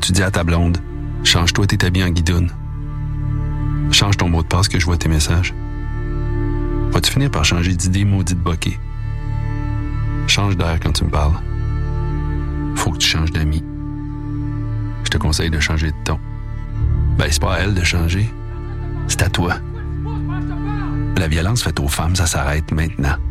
tu dis à ta blonde, change-toi tes habits en guidoune. Change ton mot de passe que je vois tes messages. Vas-tu finir par changer d'idée maudite bokeh? Change d'air quand tu me parles. Faut que tu changes d'amis. Je te conseille de changer de ton. Ben, c'est pas à elle de changer. C'est à toi. La violence faite aux femmes, ça s'arrête maintenant.